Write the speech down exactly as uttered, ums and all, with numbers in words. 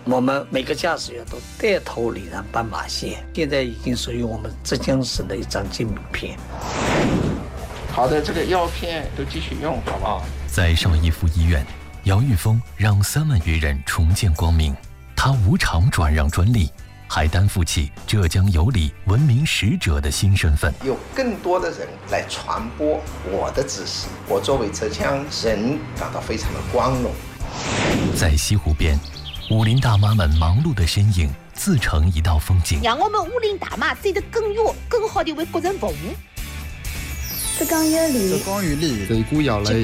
我们每个驾驶员都带头礼让斑马线，现在已经属于我们浙江省的一张金名片。 好的，这个药片都继续用，好不好？ 在邵逸夫医院，姚玉峰让三万余人重见光明，他无偿转让专利，还担负起浙江有礼文明使者的新身份。 有更多的人来传播我的知识，我作为浙江人感到非常的光荣。 在西湖边，武林大妈们忙碌的身影自成一道风景， 让我们武林大妈走得更远，更好地为国人服务。 浙江有礼， 浙江有礼，自古有礼。